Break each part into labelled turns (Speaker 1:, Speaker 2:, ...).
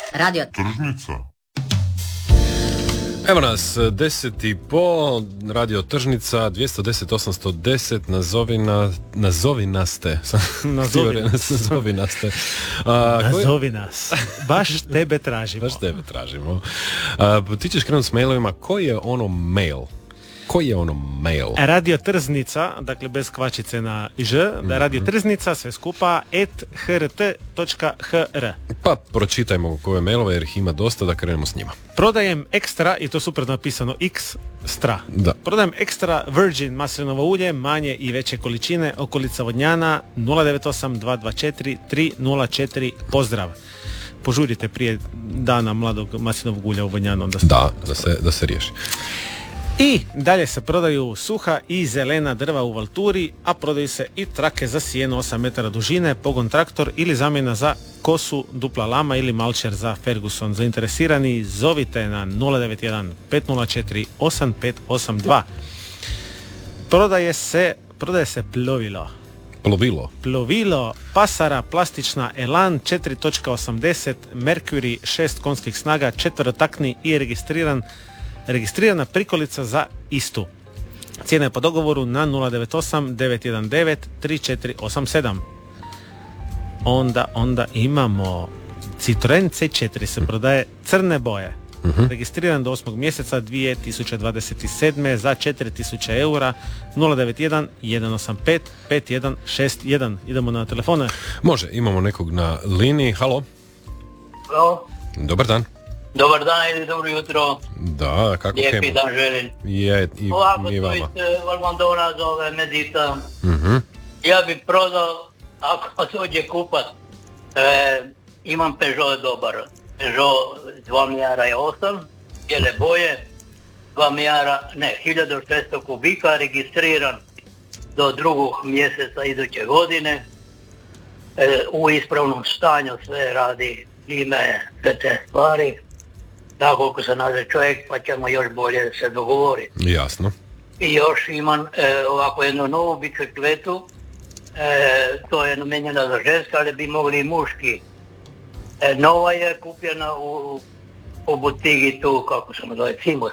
Speaker 1: Radio
Speaker 2: Tržnica.
Speaker 3: Evo nas, 10:30, Radio Tržnica, 210 810, nazovi nas te. Nazovi nas.
Speaker 4: Baš tebe tražimo.
Speaker 3: Baš tebe tražimo. Ti ćeš krenuti s mailovima. Koji je ono mail?
Speaker 4: Radio Trznica, dakle bez kvačice na ž, da Radio Trznica, sve skupa, @hrt.hr.
Speaker 3: Pa pročitajmo koje mailove jer ih ima dosta, da krenemo s njima.
Speaker 4: Prodajem ekstra, i to super napisano, ekstra.
Speaker 3: Da.
Speaker 4: Prodajem ekstra virgin maslinovo ulje, manje i veće količine, okolica Vodnjana, 098 224 304, pozdrav. Požurite prije dana mladog maslinovog ulja u Vodnjanu.
Speaker 3: Da se riješi.
Speaker 4: I dalje se prodaju suha i zelena drva u Valturi, a prodaju se i trake za sijeno 8 metara dužine, pogon traktor ili zamjena za kosu, dupla lama ili malčer za Ferguson. Zainteresirani zovite na 091 504 8582. Prodaje se plovilo Pasara plastična Elan 4.80 Mercury 6 konskih snaga, četverotakni i registrirana prikolica za istu. Cijena je po dogovoru na 098 919 3487. Onda imamo Citroen C4, se prodaje crne boje. Registriran do 8. mjeseca 2027. za 4000 eura, 091 185 5161. Idemo na telefone.
Speaker 3: Može, imamo nekog na liniji. Halo.
Speaker 5: Halo.
Speaker 3: Dobar dan.
Speaker 5: Dobar dan ili dobro jutro.
Speaker 3: Da, kako kemo?
Speaker 5: Lijepi dan želim.
Speaker 3: Je, i
Speaker 5: ovako
Speaker 3: mi vama.
Speaker 5: to iz Valmandona zove Medita.
Speaker 3: Uh-huh.
Speaker 5: Ja bi prodao, ako dođe kupat, imam Peugeot dobar. Peugeot 2 mijara je 8, bijele boje, 1600 kubika, registriran do 2. mjeseca iduće godine. U ispravnom stanju sve radi ime, sve te stvari. Da, koliko se nađe čovjek, pa ćemo još bolje se dogovoriti.
Speaker 3: Jasno.
Speaker 5: I još imam ovako jednu novu bicikletu, to je namijenjena za ženske, ali bi mogli i muški. Nova je kupljena u butigi tu, kako se zove, Cimos,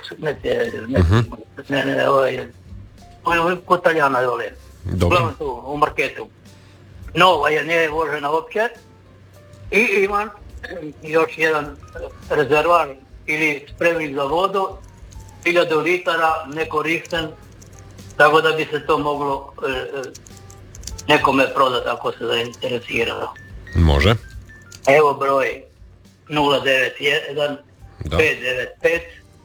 Speaker 5: kod Talijana dole. Uglavnom tu, u marketu. Nova je, nije vožena uopće. I imam još jedan rezervar ili spremnik za vodu, 1000 litara, nekoristen, tako da bi se to moglo nekome prodati ako se zainteresiralo.
Speaker 3: Može.
Speaker 5: Evo broj 091 595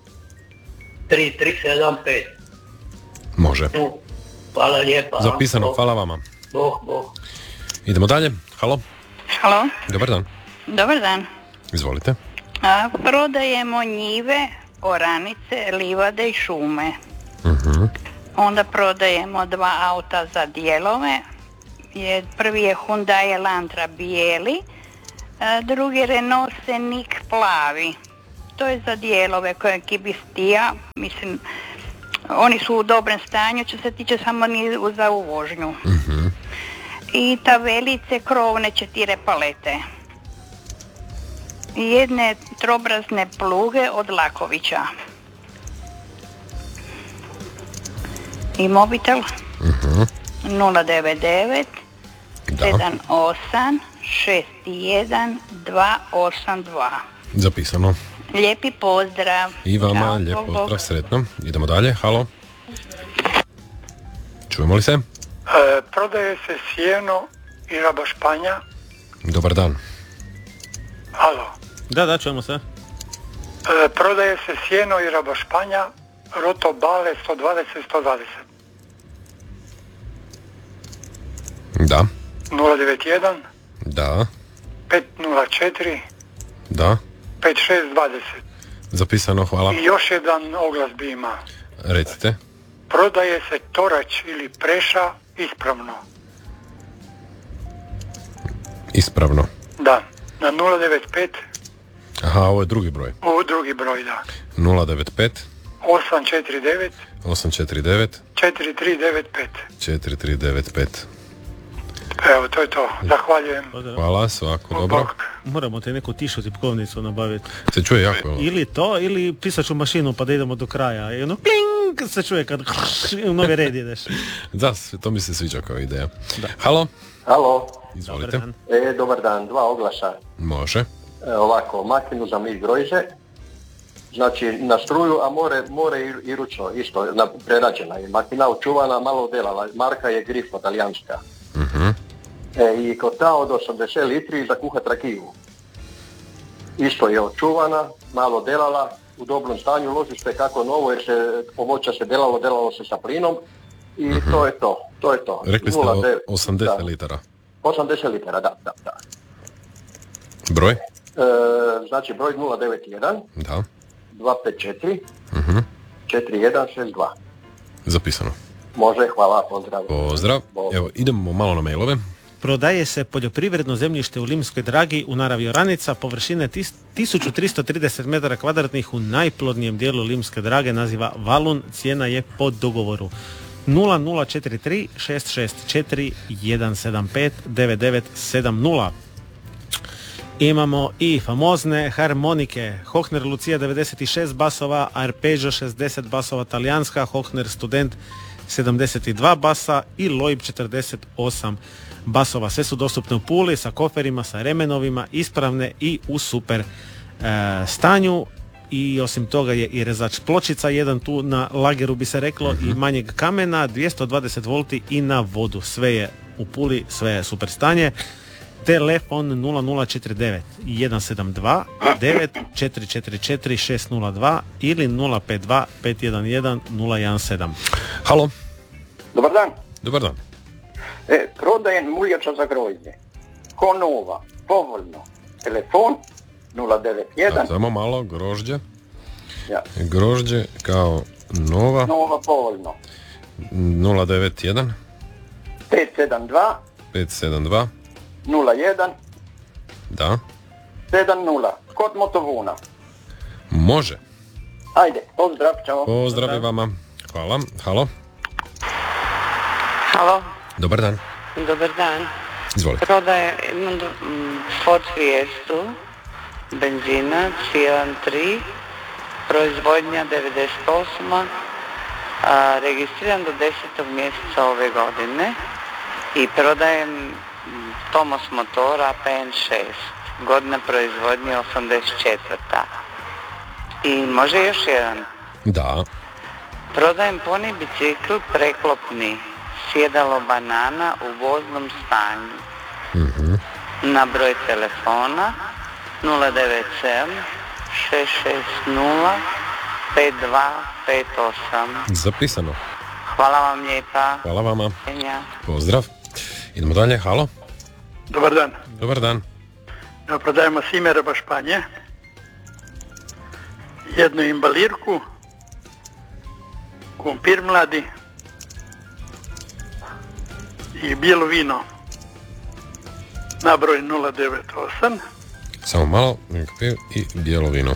Speaker 5: 3375.
Speaker 3: Može.
Speaker 5: Hvala lijepa.
Speaker 3: Zapisano, hvala vama.
Speaker 5: Bog.
Speaker 3: Idemo dalje. Halo.
Speaker 6: Halo.
Speaker 3: Dobar dan.
Speaker 6: Dobar dan.
Speaker 3: Izvolite.
Speaker 6: Prodajemo njive, oranice, livade i šume.
Speaker 3: Uh-huh.
Speaker 6: Onda prodajemo 2 auta za dijelove. Prvi je Hyundai Elantra bijeli, drugi Renault Scenic plavi. To je za dijelove koje kibistija, mislim, oni su u dobrem stanju, što se tiče samo za uvožnju.
Speaker 3: Uh-huh.
Speaker 6: I tabelice krovne 4 palete. I jedne trobrazne pluge od Lakovića. I mobitel 099 78 61 282.
Speaker 3: Zapisano.
Speaker 6: Lijepi pozdrav.
Speaker 3: I vama lijep pozdrav, sretno. Idemo dalje, halo. Čujemo li se?
Speaker 7: Prodaje se sjeno i rabašpanja.
Speaker 3: Dobar dan.
Speaker 7: Halo.
Speaker 4: Da, čujemo se.
Speaker 7: Prodaje se sjeno i rabašpanja, roto bale 120-120.
Speaker 3: Da.
Speaker 7: 091.
Speaker 3: Da.
Speaker 7: 504.
Speaker 3: Da.
Speaker 7: 5620.
Speaker 3: Zapisano, hvala.
Speaker 7: I još jedan oglas bi ima.
Speaker 3: Recite.
Speaker 7: Prodaje se torać ili preša ispravno.
Speaker 3: Ispravno.
Speaker 7: Da. Na 095.
Speaker 3: Aha, ovo je drugi broj.
Speaker 7: Ovo drugi broj, da.
Speaker 3: 095
Speaker 7: 849
Speaker 3: 849
Speaker 7: 4395.
Speaker 3: 4395.
Speaker 7: Evo, to je to. Zahvaljujem.
Speaker 3: Hvala, svako dobro.
Speaker 4: Moramo te neku tišu tipkovnicu nabaviti.
Speaker 3: Se čuje jako.
Speaker 4: Ili to, ili pisaću mašinu pa da idemo do kraja. I ono kling se čuje kad u novi red ideš.
Speaker 3: Da, to mi se sviđa kao ideja. Da. Halo?
Speaker 1: Halo.
Speaker 3: Izvolite.
Speaker 1: Dobar dan, 2 oglasa.
Speaker 3: Može.
Speaker 1: Ovako, makinu za mig grožđe. Znači na struju, a more i ručno, isto, prerađena je. Makina očuvana, malo delala. Marka je Grifo, talijanska. I kota od 80 litri za kuhat rakiju. Isto je očuvana, malo delala, u dobrom stanju, ložište kako novo, jer se povoća se delalo se sa plinom i to je to.
Speaker 3: Rekli ste 80 litara.
Speaker 1: 80 litara, da.
Speaker 3: Broj?
Speaker 1: Znači broj 091
Speaker 3: Da.
Speaker 1: 254 4162.
Speaker 3: Zapisano.
Speaker 1: Može, hvala, pozdrav.
Speaker 3: Pozdrav. Evo, idemo malo na mailove.
Speaker 4: Prodaje se poljoprivredno zemljište u Limskoj Dragi u naravi oranica, površine 1330 metara kvadratnih u najplodnijem dijelu Limske Drage, naziva Valun, cijena je po dogovoru. 0043 664 175 9970. Imamo i famozne harmonike, Hochner Lucia 96 basova, Arpeggio 60 basova talijanska, Hochner Student 72 basa i Loib 48 basova. Sve su dostupne u Puli sa koferima, sa remenovima, ispravne i u super stanju. I osim toga je i rezač pločica, jedan tu na lageru bi se reklo, i manjeg kamena, 220 volti i na vodu. Sve je u Puli, sve je super stanje. Telefon 0049 172 9444 602 ili 052 511 017.
Speaker 3: Halo.
Speaker 2: Dobar dan.
Speaker 3: Dobar dan.
Speaker 2: Prodajem muljača za grožđe. Ko nova, povoljno. Telefon 091.
Speaker 3: Samo malo, grožđe.
Speaker 2: Ja.
Speaker 3: Grožđe kao nova.
Speaker 2: Nova, povoljno.
Speaker 3: 091
Speaker 2: 572 01
Speaker 3: Da.
Speaker 2: 70. Kod Motovuna.
Speaker 3: Može.
Speaker 2: Ajde, pozdrav, čao.
Speaker 3: Pozdrav i vama. Hvala. Halo.
Speaker 8: Halo.
Speaker 3: Dobar dan.
Speaker 8: Dobar dan.
Speaker 3: Izvolite.
Speaker 8: Prodaje Ford Fiestu, benzinac 1.3, proizvodnja 98, registriran do 10. mjeseca ove godine i prodajem Tomos motora PN6, godina proizvodnje 84. I može još jedan?
Speaker 3: Da.
Speaker 8: Prodajem poni bicikl preklopni, sjedalo banana u voznom stanju. Na broj telefona 097 660 5258.
Speaker 3: Zapisano.
Speaker 8: Hvala vam lijepa.
Speaker 3: Hvala vama. Pozdrav. Idemo dalje. Halo.
Speaker 7: Dobar dan.
Speaker 3: Dobar dan.
Speaker 7: Prodajemo Simerova Španje, jednu imbalirku, kumpir mladi i bijelo vino na broj 098
Speaker 3: Samo malo, kumpir i bijelo vino.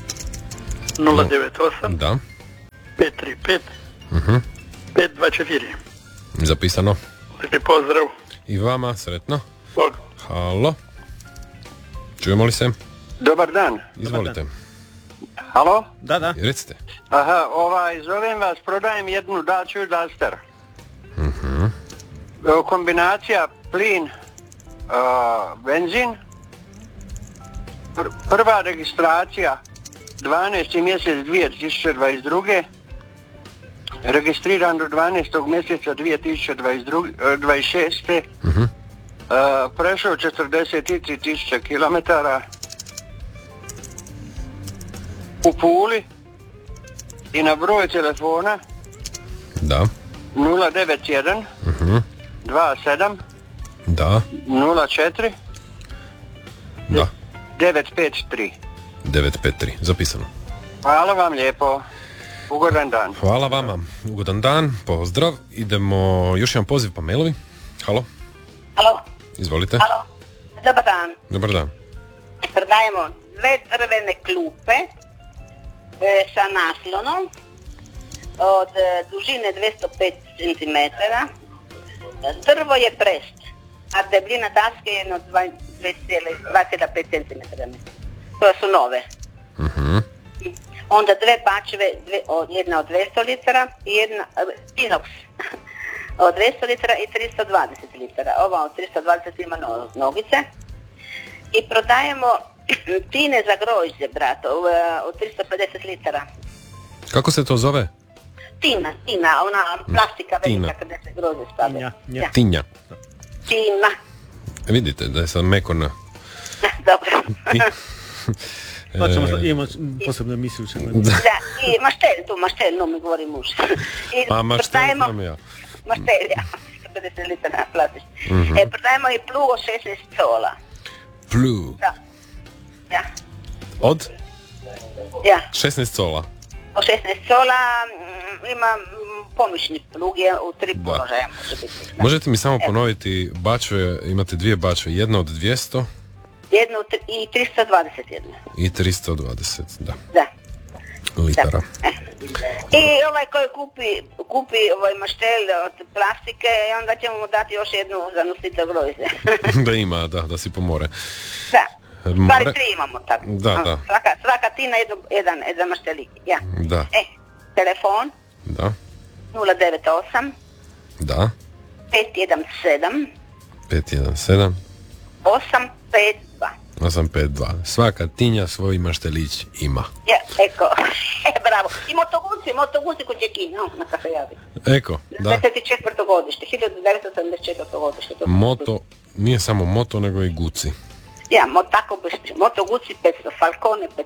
Speaker 7: 098
Speaker 3: Da.
Speaker 7: 535 524.
Speaker 3: Zapisano.
Speaker 7: Lijepi pozdrav.
Speaker 3: I vama, sretno.
Speaker 7: Bog.
Speaker 3: Halo. Čujemo li se?
Speaker 2: Dobar dan.
Speaker 3: Izvolite.
Speaker 2: Halo?
Speaker 4: Da.
Speaker 3: Recite.
Speaker 2: Aha, zovem vas, prodajem jednu Dacia Duster. Kombinacija plin, benzin. Prva registracija 12. mjesec 2022. Registriran do 12. mjeseca 2026. Prešao 43.000 kilometara u Puli i na broj telefona
Speaker 3: Da.
Speaker 2: 091 27
Speaker 3: Da.
Speaker 2: 04
Speaker 3: Da.
Speaker 2: 953.
Speaker 3: 953. Zapisano.
Speaker 2: Hvala vam lijepo. Ugodan dan.
Speaker 3: Hvala vama. Ugodan dan. Pozdrav. Idemo još jedan poziv pa mailovi. Halo.
Speaker 9: Halo.
Speaker 3: Izvolite.
Speaker 9: Halo. Dobar dan.
Speaker 3: Dobar dan.
Speaker 9: Prodajemo 2 drvene klupe sa naslonom od dužine 205 cm. Drvo je prest. a debljina daske je jedno 2,5 cm. To su nove. Onda dve bačve, jedna od 200 litara i jedna inox od 200 litara i 320 litara. Ova od 320 ima nogice. I prodajemo tine za grožđe, brato, od 350 litara.
Speaker 3: Kako se to zove?
Speaker 9: Tina, ona plastika velika kada se grožđe stavlja.
Speaker 3: Tinja.
Speaker 9: Tina.
Speaker 3: Vidite da je sad meko na...
Speaker 9: Dobro.
Speaker 4: Pa ćemo imati posebno emisiju.
Speaker 9: Da, i maštelj, no mi govori muž.
Speaker 3: A maštelj znam ja.
Speaker 9: Maštelj, ja. 150 litara plastični. Prodajemo i plu od 16 cola.
Speaker 3: Plu?
Speaker 9: Da. Ja.
Speaker 3: Od?
Speaker 9: Ja.
Speaker 3: 16 cola.
Speaker 9: Od 16 cola ima pomični plug je u 3 položaja.
Speaker 3: Možete mi samo ponoviti bačve, imate dvije bačve, jedna od 200?
Speaker 9: Jednu i 321.
Speaker 3: I 320, da.
Speaker 9: Da.
Speaker 3: Litara.
Speaker 9: Da. I ovaj koji kupi ovaj maštelj od plastike, onda ćemo mu dati još jednu za nositelj grožđe.
Speaker 3: Da ima, da si pomore.
Speaker 9: Da. Stvari
Speaker 3: More?
Speaker 9: 3 imamo tako.
Speaker 3: Da.
Speaker 9: Svaka tina jedan maštelik. Ja.
Speaker 3: Da.
Speaker 9: Telefon.
Speaker 3: Da.
Speaker 9: 098.
Speaker 3: Da.
Speaker 9: 517.
Speaker 3: 517.
Speaker 9: 852.
Speaker 3: 852. Svaka tinja svoj maštelić ima.
Speaker 9: Ja, eko. Bravo. I motoguzi kod Čekina, neka se javi.
Speaker 3: Eko, da.
Speaker 9: 24. godište, 1974. godište.
Speaker 3: Moto, nije samo moto, nego i guci.
Speaker 9: Ja, tako biš, moto guci 500, Falcone 500.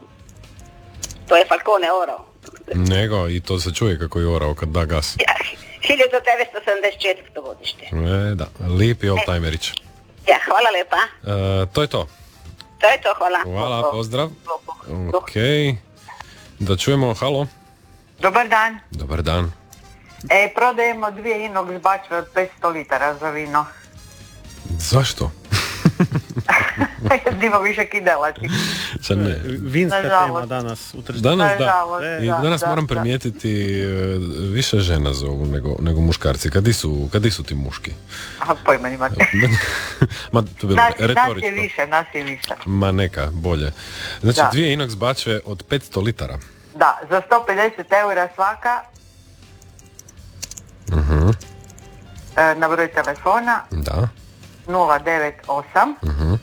Speaker 9: To je Falcone orao.
Speaker 3: Nego, i to se čuje kako je orao kad da gas.
Speaker 9: Ja, 1974. godište.
Speaker 3: Da, lipi oldtimerić.
Speaker 9: Ja, hvala lijepa.
Speaker 3: To je to.
Speaker 9: To je to, hvala.
Speaker 3: Hvala, pozdrav. Ok. Da čujemo, halo.
Speaker 10: Dobar dan.
Speaker 3: Dobar dan.
Speaker 10: Prodajemo 2 inox bačve od 500 litara za vino.
Speaker 3: Zašto?
Speaker 10: Nima više kidelači.
Speaker 3: Sad ne.
Speaker 4: Vinska tema danas u tržištu.
Speaker 3: Danas da. I danas moram primijetiti više žena zovu nego muškarci. Kadi su ti muški?
Speaker 10: A pojma nimate.
Speaker 3: Ma, to bilo retorično.
Speaker 10: Nas je više.
Speaker 3: Ma neka, bolje. Znači, 2 inox bačve od 500 litara.
Speaker 10: Da, za 150 eura svaka. Na broj telefona.
Speaker 3: Da.
Speaker 10: 098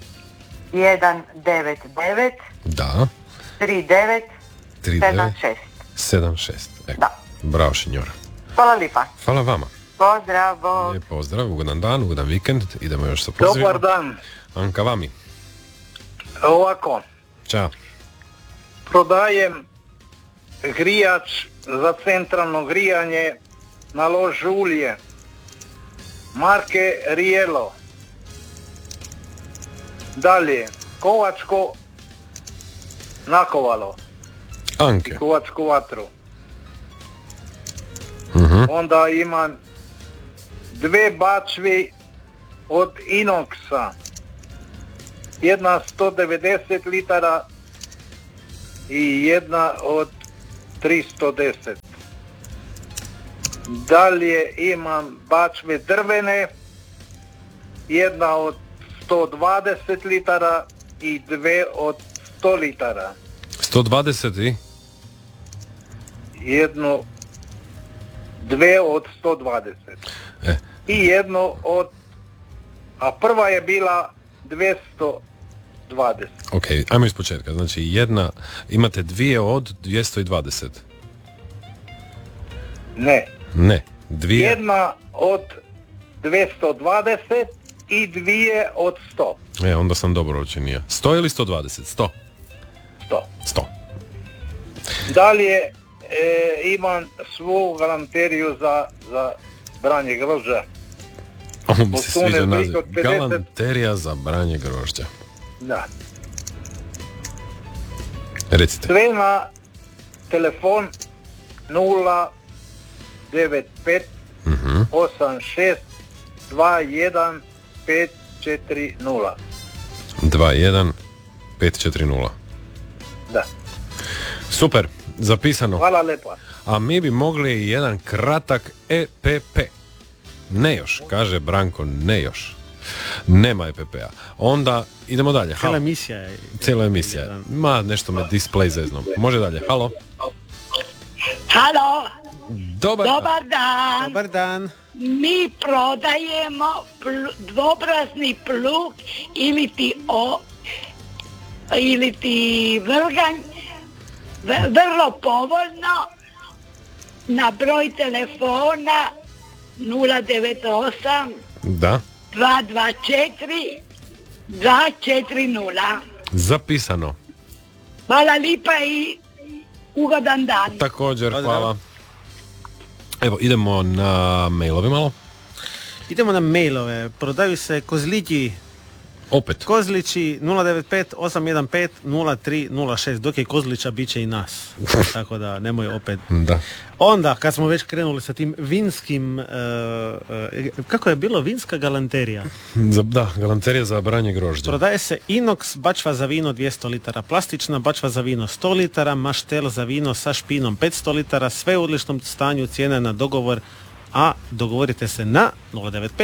Speaker 10: 199
Speaker 3: Da.
Speaker 10: 39
Speaker 3: 76.
Speaker 10: Da.
Speaker 3: Bravo, signora.
Speaker 10: Hvala lipa.
Speaker 3: Hvala vama.
Speaker 10: Pozdrav.
Speaker 3: Lijep pozdrav, ugodan dan, ugodan vikend. Idemo još sa pozivima.
Speaker 2: Dobar dan.
Speaker 3: Anka vami.
Speaker 2: Ovako.
Speaker 3: Ćao.
Speaker 2: Prodajem grijač za centralno grijanje na lož ulje marke Rielo. Dalje, kovačko nakovalo.
Speaker 3: Anke.
Speaker 2: Kovačku vatru. Onda imam 2 bačvi od inoxa. Jedna 190 litara i jedna od 310. Dalje imam bačve drvene, jedna od 120 litara i 2 od 100 litara.
Speaker 3: 120 i?
Speaker 2: Jednu, 2 od 120. I jedno od, a prva je bila 220.
Speaker 3: Ok, ajmo iz početka. Znači, imate 2 od 220.
Speaker 2: Ne.
Speaker 3: Ne, 2.
Speaker 2: Jedna od 220 i 2 od 100.
Speaker 3: Onda sam dobro učinio. 100 ili 120? 100. 100.
Speaker 2: Dalje imam svu galanteriju za branje grožđa.
Speaker 3: Ovo mi se sviđa naziv. Galanterija za branje grožđa.
Speaker 2: Da.
Speaker 3: Recite.
Speaker 2: Sve na telefon 095 86 21 540.
Speaker 3: 21 540.
Speaker 2: Da.
Speaker 3: Super, zapisano.
Speaker 2: Hvala lepa.
Speaker 3: A mi bi mogli jedan kratak EPP. Ne još, kaže Branko, ne još. Nema EPP-a. Onda idemo dalje.
Speaker 4: Cijela emisija
Speaker 3: je. Ma, nešto me display zezno. Može dalje. Halo.
Speaker 11: Halo.
Speaker 3: Dobar
Speaker 11: dan.
Speaker 4: Dobar dan.
Speaker 11: Mi prodajemo dvobrazni plug ili ti vrganj vrlo povoljno na broj telefona 098
Speaker 3: da
Speaker 11: 224 240.
Speaker 3: Zapisano.
Speaker 11: Hvala lipa i ugodan dan.
Speaker 3: Također, hvala. Evo, idemo na mailove malo.
Speaker 4: Idemo na mailove. Prodaju se kozlići.
Speaker 3: Opet.
Speaker 4: Kozlići 095-815-0306. Dok je Kozlića, bit će i nas. Tako da, nemoj opet.
Speaker 3: Da.
Speaker 4: Onda, kad smo već krenuli sa tim vinskim... kako je bilo? Vinska galanterija.
Speaker 3: Da, galanterija za branje grožđa.
Speaker 4: Prodaje se inox bačva za vino 200 litara, plastična bačva za vino 100 litara, maštel za vino sa špinom 500 litara, sve u odličnom stanju, cijena na dogovor, a dogovorite se na 095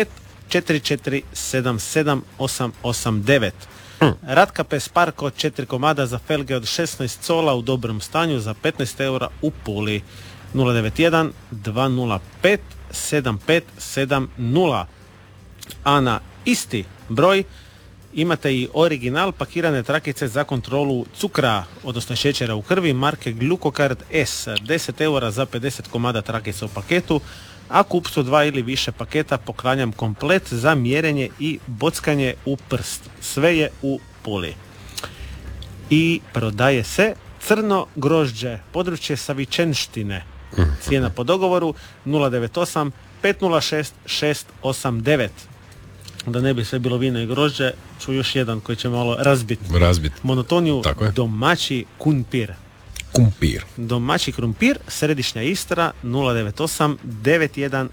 Speaker 4: 4477889. Ratkape Sparko 4 komada za felge od 16 cola u dobrom stanju za 15 eura u Puli. 091 205 7570. A na isti broj imate i original pakirane trakice za kontrolu cukra, odnosno šećera u krvi, marke Glucocard S. 10 eura za 50 komada trakica u paketu, a kupcu 2 ili više paketa poklanjam komplet za mjerenje i bockanje u prst. Sve je u Puli. I prodaje se crno grožđe, područje Savičenštine. Cijena po dogovoru 098 506 689. Da ne bi sve bilo vino i grožđe, ću još jedan koji će malo razbiti. Monotoniju domaći kumpir. Domaći krumpir, središnja Istra, 098 91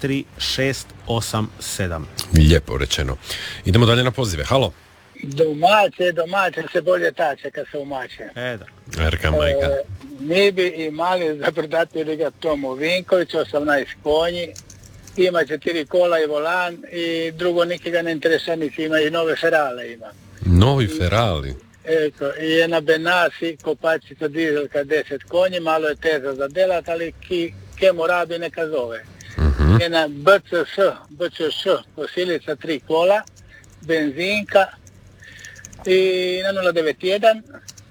Speaker 4: 33687.
Speaker 3: Lijepo rečeno. Idemo dalje na pozive. Halo.
Speaker 12: Domaće se bolje tače kad se umače.
Speaker 4: Da.
Speaker 3: Erka majka.
Speaker 12: Mi bi imali za prodati ga Tomu Vinković, 18 konji, ima 4 kola i volan i drugo nikega ne interesanici, ima i nove Ferale ima.
Speaker 3: Novi Ferali?
Speaker 12: Eko, i jedna Benassi, kopačica dizelka 10 konji, malo je teza za delat, ali kemo rabi neka zove. Jedna BCŠ, kosilica 3 kola, benzinka i na 091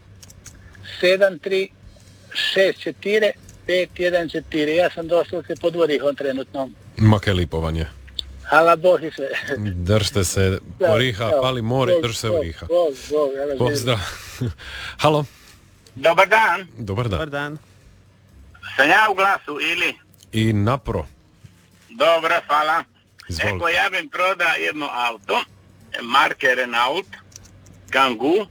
Speaker 12: 73 64 514. Ja sam doslovce pod Vorihom trenutno.
Speaker 3: Make lipovanje.
Speaker 12: Hvala Bog i sve.
Speaker 3: Držite se Oriha, pali more, drž se Oriha. Pozdrav. Halo.
Speaker 13: Dobar dan.
Speaker 3: Dobar dan.
Speaker 13: Sam ja u glasu ili?
Speaker 3: I napro.
Speaker 13: Dobro, hvala.
Speaker 3: Izvolite.
Speaker 13: Eko, ja bih prodao jedno auto, marke Renault, Kangoo,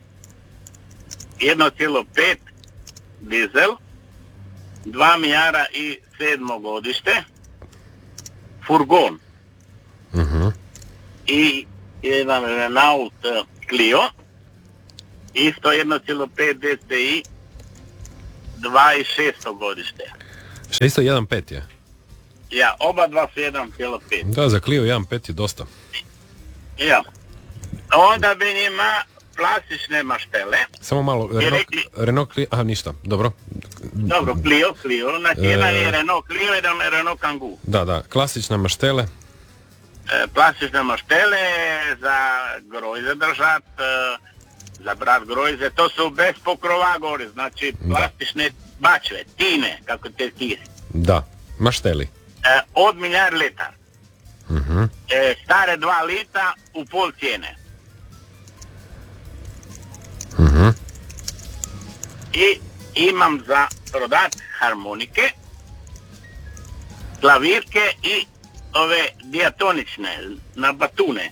Speaker 13: 1,5 dizel, 2 mijara i 7 godište, furgon. I jedan Renault Clio, isto 1,5 DCI, 2,6 godište.
Speaker 3: 601.5 je?
Speaker 13: Ja, oba dva su 1,5.
Speaker 3: Da, za Clio 1.5 je dosta.
Speaker 13: Ja. Onda bi njima plastične maštele.
Speaker 3: Samo malo, Renault Clio, aha, ništa, dobro.
Speaker 13: Dobro, Clio, znači jedan je Renault Clio, jedan je Renault Kangoo.
Speaker 3: Da, klasične maštele.
Speaker 13: Plastične maštele za grojze držat, za brat grojze, to su bez pokrova gori, znači plastične bačve, tine, kako te tiri.
Speaker 3: Da, mašteli.
Speaker 13: Od milijar litar. Stare 2 lita u pol cijene. I imam za prodat harmonike, klavirke i ove diatonične na batune.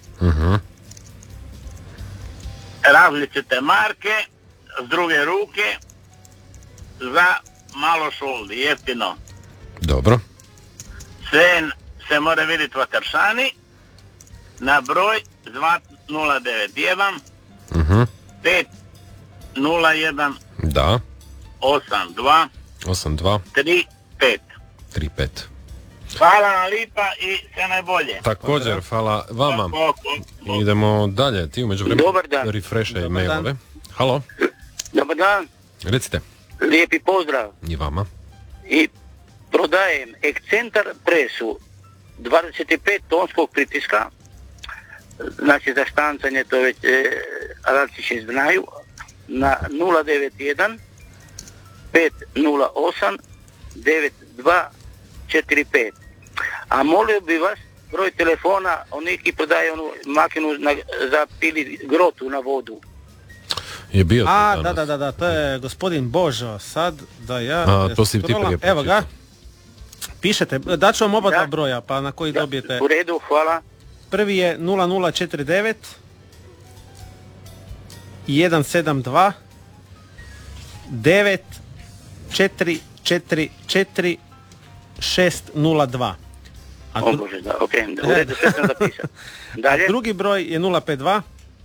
Speaker 13: Različite marke s druge ruke za malo šoldi, jeftino.
Speaker 3: Dobro.
Speaker 13: Sve se mora vidjeti u Tršani na broj 2091 501
Speaker 3: da
Speaker 13: 82
Speaker 3: 82
Speaker 13: 35. Hvala vam lipa i sve najbolje.
Speaker 3: Također, hvala vama. Idemo dalje, ti umeđu vremenu refreshaj mailove. Halo.
Speaker 14: Dobar dan.
Speaker 3: Recite.
Speaker 14: Lijepi pozdrav.
Speaker 3: I vama.
Speaker 14: I prodajem Excentar presu 25 tonskog pritiska, znači za štancanje, to već Alančići znaju, na 091 508 9245. A molio bi vas broj telefona onih ki prodaje onu makinu za pili grotu na vodu.
Speaker 3: Je bio
Speaker 4: da, to je gospodin Božo. Sad da ja...
Speaker 3: to si ti prije
Speaker 4: evo ga. Pišete, daću vam oba dva broja, pa na koji dobijete...
Speaker 14: U redu, hvala.
Speaker 4: Prvi je 0049 172 9444 602.
Speaker 14: O Bože, da, ok, u redu, sve sam zapisao. Dalje?
Speaker 4: Drugi broj je 052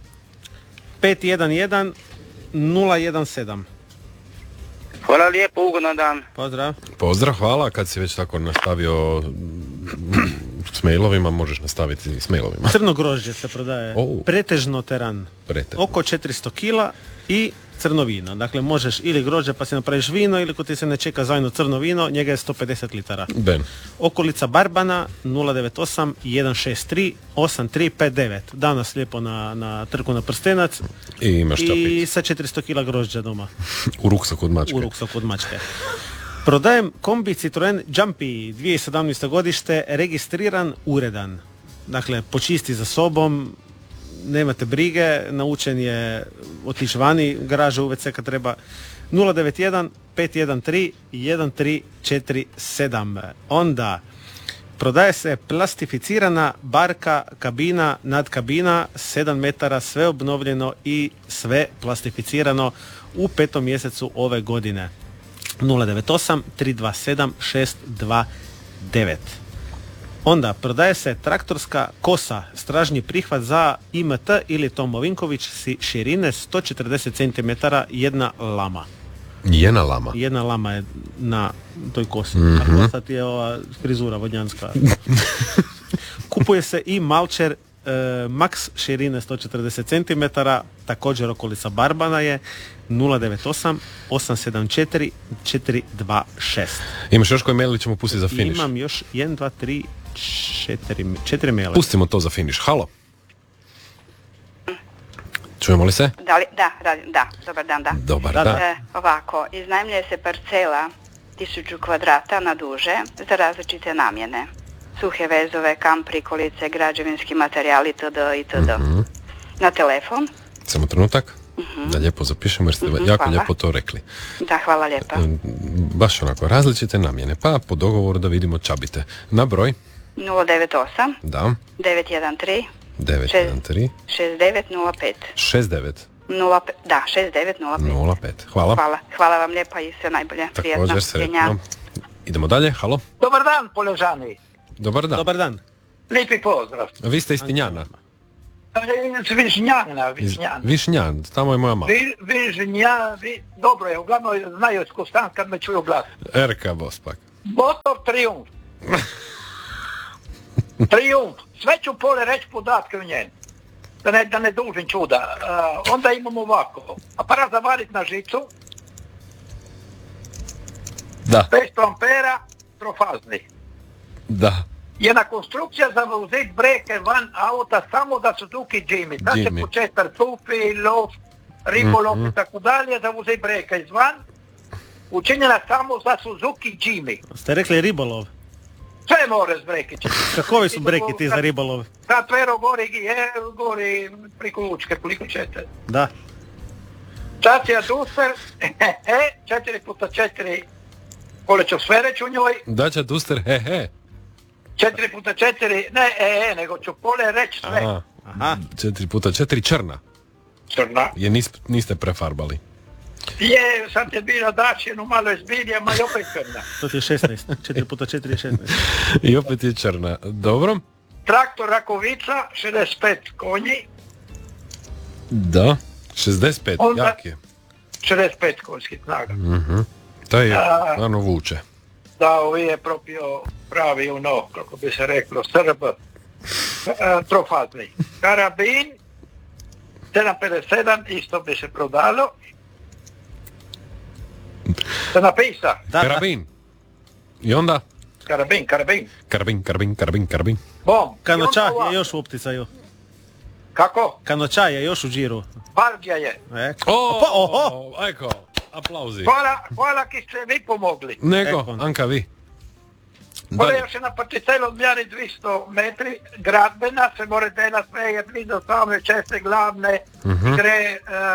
Speaker 4: 511 017.
Speaker 14: Hvala lijepo, ugodan dan.
Speaker 4: Pozdrav.
Speaker 3: Pozdrav, hvala. Kad si već tako nastavio s mailovima, možeš nastaviti s mailovima.
Speaker 4: Crno grožđe se prodaje. Pretežno teran. Oko 400 kila i crno vino. Dakle, možeš ili grožđe pa si napraviš vino, ili ko ti se ne čeka zajedno crno vino, njega je 150 litara.
Speaker 3: Ben.
Speaker 4: Okolica Barbana 098 163 8359. Danas lijepo na trku na Prstenac.
Speaker 3: I imaš čapit.
Speaker 4: I sa 400 kila grožđa doma.
Speaker 3: U ruksaku od mačke.
Speaker 4: U ruksaku od mačke. Prodajem kombi Citroen Jumpy 2017. godište, registriran, uredan. Dakle, počisti za sobom, nemate brige, naučen je otići vani, garaža UVC kad treba. 091 513 1347. Onda prodaje se plastificirana barka, kabina, nadkabina, 7 metara, sve obnovljeno i sve plastificirano u 5. mjesecu ove godine. 098 327 629. Onda prodaje se traktorska kosa, stražnji prihvat za IMT ili Tomo Vinković, širine 140 cm, jedna lama.
Speaker 3: Jedna lama?
Speaker 4: Jedna lama je na toj kosi.
Speaker 3: Mm-hmm.
Speaker 4: A kosa ti je ova frizura vodnjanska. Kupuje se i malčer Max širine 140 cm, također okolica Barbana je 098 874 426.
Speaker 3: Imaš još koji mail ili ćemo pustiti za finish?
Speaker 4: Imam još 1, 2, 3, 4 maila.
Speaker 3: Pustimo to za finish. Halo. Čujemo li se?
Speaker 6: Da, dobar dan, da.
Speaker 3: Dobar dan.
Speaker 6: Ovako, iznajmljuje se parcela 1000 kvadrata na duže za različite namjene. Suhe vezove, kamp, prikolice, građevinski materijali, itd.
Speaker 3: Mm-hmm.
Speaker 6: Na telefon.
Speaker 3: Samo trenutak. Da lijepo zapišemo jer ste jako
Speaker 6: hvala.
Speaker 3: Lijepo to rekli.
Speaker 6: Da, hvala lijepa.
Speaker 3: Baš onako, različite namjene, pa po dogovoru da vidimo čabite. Na broj?
Speaker 6: 098
Speaker 3: Da.
Speaker 6: 913
Speaker 3: 913
Speaker 6: 6905.
Speaker 3: 69
Speaker 6: 05. Da, 6905.
Speaker 3: 05. Hvala.
Speaker 6: Hvala vam lijepa i sve najbolje.
Speaker 3: Također sretno. Idemo dalje, halo.
Speaker 12: Dobar dan, Poležani.
Speaker 3: Dobar dan.
Speaker 4: Dobar dan.
Speaker 12: Lijepi pozdrav.
Speaker 3: Vi ste iz Tinjana?
Speaker 12: Višnjan,
Speaker 3: tamo je moja mama.
Speaker 12: Dobro je, uglavnom znaju tko stan kad me čuju glas.
Speaker 3: RK Bospak.
Speaker 12: Motor Triumf. Triumf. Sve ću pole reći podatke u njen. Da ne dužim čuda. Onda imamo ovako. Aparat za varit na žicu.
Speaker 3: Da.
Speaker 12: 500 ampera, trofazni.
Speaker 3: Da.
Speaker 12: Jedna konstrukcija za uzeti breke van auta samo da Suzuki Jimmy. Da se početar tupi, lov, ribolov i tako dalje, da uzeti breke izvan. Učinjena samo za Suzuki Jimmy.
Speaker 4: Ste rekli ribolov?
Speaker 12: Sve more s brekići.
Speaker 4: Kakovi su breketi za ribolov?
Speaker 12: Kad Tvero gori priko Lučke, koliko ćete?
Speaker 4: Da.
Speaker 12: Dacia Duster, 4x4, kolećo sve reći u njoj.
Speaker 3: Dacia Duster,
Speaker 12: 4x4, ne, nego ću pole reći sve.
Speaker 3: Aha. 4x4 črna.
Speaker 12: Crna.
Speaker 3: Je niste prefarbali.
Speaker 12: Je, sad je bila dačinu, malo je zbilje, ma i opet crna.
Speaker 4: To ti je 16, 4x4 je 16.
Speaker 3: I opet je crna. Dobro.
Speaker 12: Traktor Rakovica, 65 konji.
Speaker 3: Da, 65,
Speaker 12: onda,
Speaker 3: jak je.
Speaker 12: 65 konjskih snaga.
Speaker 3: To je, ano vuče.
Speaker 12: Da, ovi je propio pravi ono, kako bi se reklo, Srb, trofazni. Karabin, 757, isto bi se prodalo. Se napisa.
Speaker 3: Karabin. I onda? Karabin.
Speaker 4: Bom. Kanoča je još u opticaju.
Speaker 12: Kako?
Speaker 4: Kanoča je još u džiru.
Speaker 12: Balgija je.
Speaker 3: Eko, aplauzi.
Speaker 12: Hvala ki ste vi pomogli.
Speaker 3: Nego, Anka, vi.
Speaker 12: Ovdje još jedna particela mjeri 200 metri, gradbena, se more dela sve je blizu same česte glavne, gre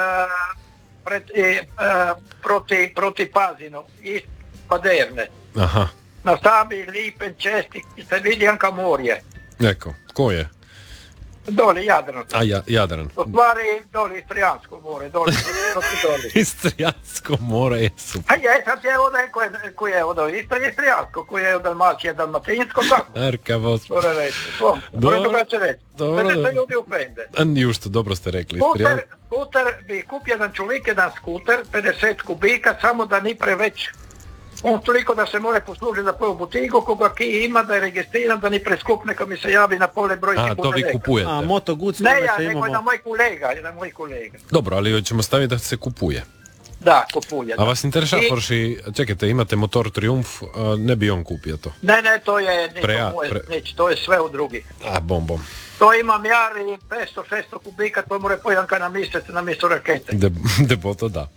Speaker 12: proti Pazinu i Paderne.
Speaker 3: Aha.
Speaker 12: Na sami lipen česti, se vidi Anka morje.
Speaker 3: Eko, ko je?
Speaker 12: Doli, Jadran.
Speaker 3: Jadran.
Speaker 12: U stvari, doli, Istrijansko more, doli.
Speaker 3: Istrijansko more je super.
Speaker 12: A je, sad je ovdje, ko je ovdje, Istrijansko, ko je od Dalmacije, Dalmatinsko, tako?
Speaker 3: Arka, vos.
Speaker 12: Dobro reći, Dobro se ljudi upende.
Speaker 3: Jušto, dobro ste rekli.
Speaker 12: Skuter bi kupio jedan čulik, jedan skuter, 50 kubika, samo da ni preveć. On toliko da se more poslužiti za prvu butigu, koga ki ima, da je registriran, da ni preskup, neka mi se javi na pole broj.
Speaker 3: A, to vi kupujete?
Speaker 4: A, Moto Guzzi.
Speaker 12: Ne ja, nego je na moj kolega.
Speaker 3: Dobro, ali ćemo staviti da se kupuje.
Speaker 12: Da, kupuje.
Speaker 3: A vas interesira, Porsche, čekajte, imate motor Triumph, ne bi on kupio to?
Speaker 12: Ne, to je to je sve u drugi.
Speaker 3: A, bom.
Speaker 12: To imam ja i 500-600 kubika, to more pojanka na mjesec, na mjesto rakete.
Speaker 3: Deboto, da.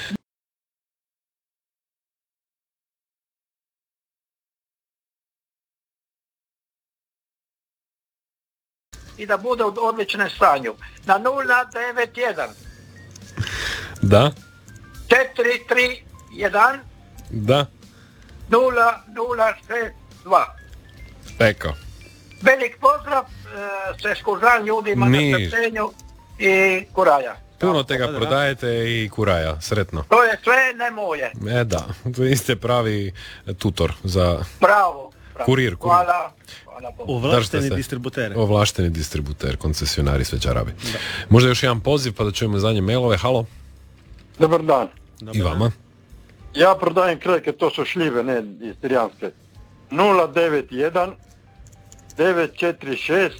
Speaker 12: I da bude u odličnom stanju. Na 091.
Speaker 3: Da.
Speaker 12: 431.
Speaker 3: Da.
Speaker 12: 0062.
Speaker 3: Eko.
Speaker 12: Velik pozdrav, se skužan ljudima na strpljenju i kuraja.
Speaker 3: Puno tega prodajete i kuraja, sretno.
Speaker 12: To je sve ne moje.
Speaker 3: Da, vi ste pravi tutor za...
Speaker 12: Bravo.
Speaker 3: Kurir.
Speaker 12: Hvala.
Speaker 4: Ovlašteni
Speaker 3: distributer, koncesionari sve čarabi. Da. Možda još jedan poziv pa da čujemo zadnje mailove. Halo.
Speaker 15: Dobar dan.
Speaker 3: I vama.
Speaker 15: Ja prodajem kreke, to su šljive, ne istrijanske. 091 946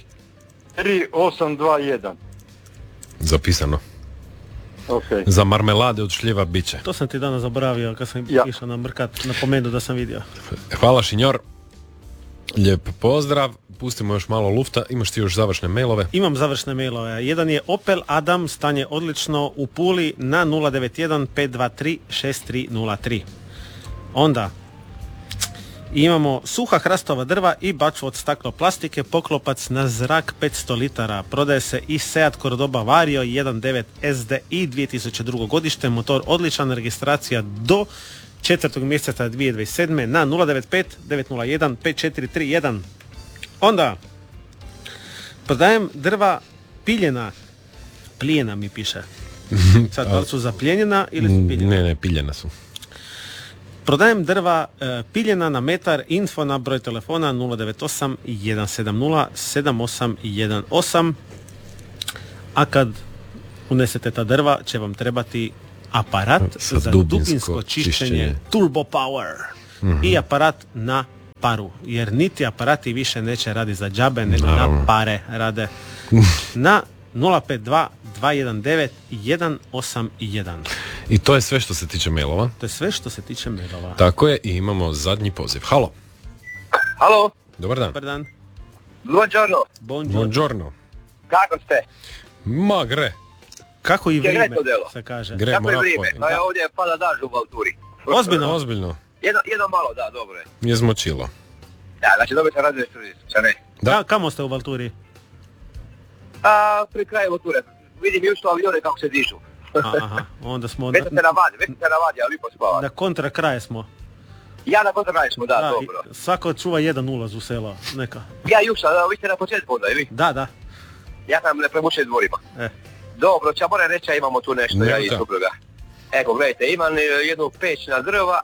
Speaker 15: 3821.
Speaker 3: Zapisano.
Speaker 15: Okay.
Speaker 3: Za marmelade od šljiva biće.
Speaker 4: To sam ti danas zaboravio kad sam išao na mrkat, napomenu da sam vidio.
Speaker 3: Hvala Šinjor. Lijep pozdrav, pustimo još malo lufta, imaš ti još završne mailove?
Speaker 4: Imam završne mailove, jedan je Opel Adam, stanje odlično u Puli na 091 523 6303. Onda imamo suha hrastova drva i bačvu od stakloplastike, poklopac na zrak 500 litara, prodaje se i Seat Cordoba Vario 1.9 SDI 2002. godište, motor odličan, registracija do 4. mjeseca 2027. na 095 901 5431. Onda prodajem drva plijena mi piše. Sad, da li su zapljenjena ili su piljena?
Speaker 3: Ne, piljena su.
Speaker 4: Prodajem drva piljena na metar, info na broj telefona 098 170 7818. A kad unesete ta drva će vam trebati aparat za dubinsko čišćenje Turbo Power i aparat na paru, jer niti aparati više neće radi za džabe, nego na pare rade. Na 052 219 181.
Speaker 3: I to je sve što se tiče mailova?
Speaker 4: To je sve što se tiče mailova.
Speaker 3: Tako je, i imamo zadnji poziv. Halo.
Speaker 16: Halo.
Speaker 3: Dobar dan.
Speaker 4: Dobar dan.
Speaker 3: Buongiorno.
Speaker 16: Kako ste?
Speaker 3: Ma gre.
Speaker 4: Kako i vrijeme se kaže.
Speaker 3: Gre,
Speaker 16: kako je vrijeme? Ja ovdje pada daž u Valturi.
Speaker 3: Ozbiljno.
Speaker 16: Jedno malo, da, dobro je.
Speaker 3: Je zmočilo.
Speaker 16: Da, znači dobiti sam radio ne.
Speaker 4: Da. Kamo ste u Valturi?
Speaker 16: Pri kraju Valture. Vidim još avione kako se dižu.
Speaker 4: Aha, onda smo...
Speaker 16: Već se navadi, ali vi pospavate.
Speaker 4: Na kontra kraje smo.
Speaker 16: Ja na kontra kraje smo, da, dobro.
Speaker 4: Svako čuva jedan ulaz u selo, neka.
Speaker 16: Ja Juša, vi ste na početku onda, ili?
Speaker 4: Da.
Speaker 16: Ja sam ne premučen dvorima. Dobro, ću moram reći, imamo tu nešto, ja i supruga. Eko, gledajte, imam jednu peć na drva,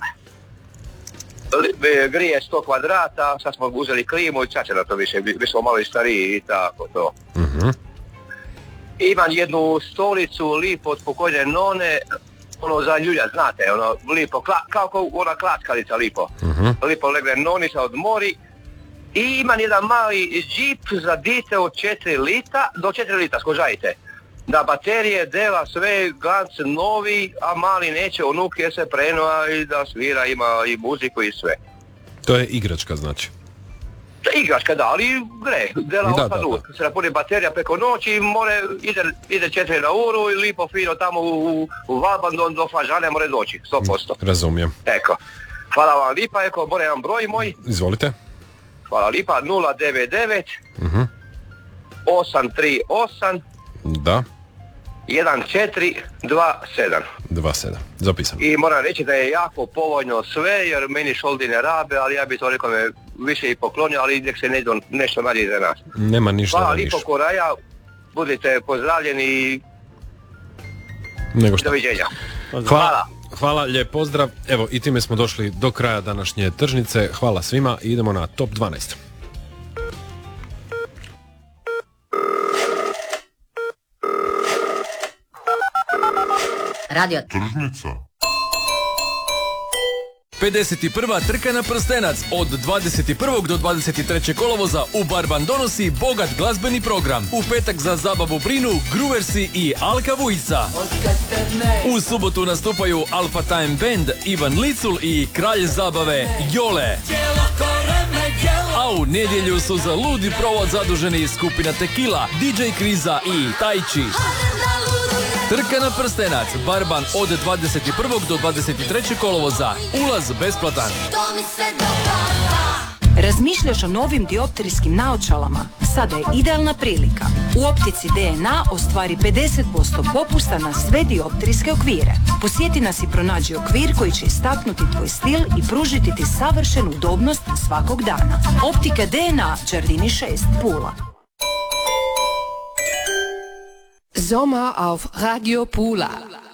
Speaker 16: grije 100 kvadrata, sad smo uzeli klimu i čače na to više, mi smo malo i stariji i tako to. Imam jednu stolicu lipo od pokojne none, ono za ljulja, znate, ono lipo, kao ona klackalica lipo. Lipo legne nonica od mori I imam jedan mali džip za dite od 4 lita, do 4 lita, skožajte. Da baterije, dela, sve, glanc novi, a mali neće, unuk je se prenuo i da svira, ima i muziku i sve.
Speaker 3: To je igračka znači?
Speaker 16: Igračka da, ali gre, dela otpadu, se napuni baterija preko noći, ide 4 na uru i lipo fino tamo u Valbandon do Fažane more doći, 100%.
Speaker 3: Razumijem.
Speaker 16: Eko, hvala vam lipa, more jedan broj moj.
Speaker 3: Izvolite.
Speaker 16: Hvala lipa, 099 838
Speaker 3: Da.
Speaker 16: 1427.
Speaker 3: Zapisam.
Speaker 16: I moram reći da je jako povoljno sve, jer meni šoldi ne rabe, ali ja bi to rekao me više i poklonio, ali nek se nešto nađe za nas.
Speaker 3: Nema ništa.
Speaker 16: Hvala lipo Koraja, budite pozdravljeni i doviđenja.
Speaker 3: Hvala, lijep pozdrav. Evo, i time smo došli do kraja današnje tržnice. Hvala svima i idemo na top 12.
Speaker 17: Radio Tržnica.
Speaker 18: 51. trka na prstenac od 21. do 23. kolovoza u Barban donosi bogat glazbeni program. U petak za zabavu brinu Gruversi i Alka Vujica. U subotu nastupaju Alpha Time Band, Ivan Licul i kralj zabave Jole. A u nedjelju su za ludi provod zaduženi skupina Tequila, DJ Kriza i Tajči. Trka na prstenac, Barban od 21. do 23. kolovoza. Ulaz besplatan.
Speaker 17: Razmišljaš o novim dioptrijskim naočalama? Sada je idealna prilika. U optici DNA ostvari 50% popusta na sve dioptrijske okvire. Posjeti nas i pronađi okvir koji će istaknuti tvoj stil i pružiti ti savršenu udobnost svakog dana. Optika DNA, Đardini 6, Pula.
Speaker 19: Sommer auf Radio Pula.